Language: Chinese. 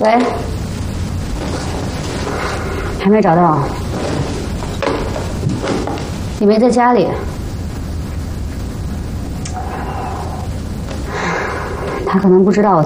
喂，还没找到？你没在家里？他可能不知道我